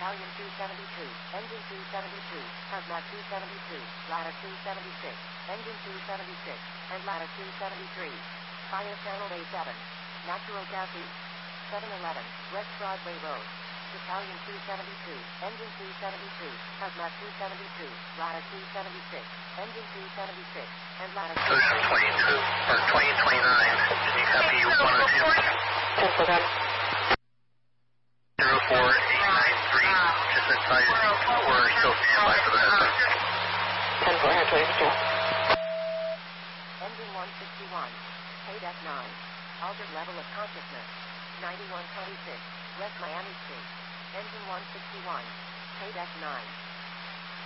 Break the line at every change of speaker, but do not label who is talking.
Battalion 272, Engine 272, Hazmat 272, Ladder 276, Engine 276, and Ladder 273. Fire Channel A7. Natural gas east. 711, West Broadway Road. Battalion 272, Engine 272, Hazmat 272, Ladder 276, Engine 276, and Ladder 276.
Ocean 22, or 2029, can you copy 1 or 2? 04893, just advise we're still standby for that.
10 go ahead, 22.
Engine 161, KDEC 9, altered level of consciousness, 9126, West Miami Street. Engine 161, KDEC 9.